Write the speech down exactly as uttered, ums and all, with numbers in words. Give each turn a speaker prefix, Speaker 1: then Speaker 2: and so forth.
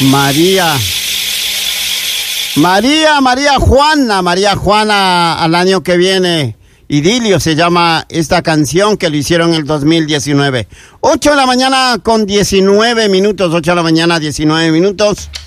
Speaker 1: María. María, María Juana, María Juana al año que viene. Idilio se llama esta canción que lo hicieron en el dos mil diecinueve. ocho de la mañana con diecinueve minutos, ocho de la mañana, diecinueve minutos.